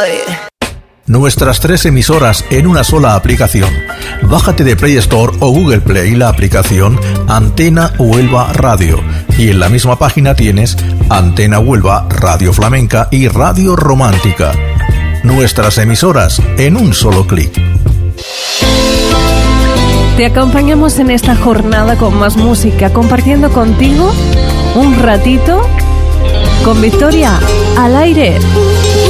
madre. Nuestras 3 emisoras en una sola aplicación. Bájate de Play Store o Google Play la aplicación Antena Huelva Radio y en la misma página tienes Antena Huelva, Radio Flamenca y Radio Romántica. Nuestras emisoras en un solo clic. Te acompañamos en esta jornada con más música, compartiendo contigo un ratito con Victoria al aire.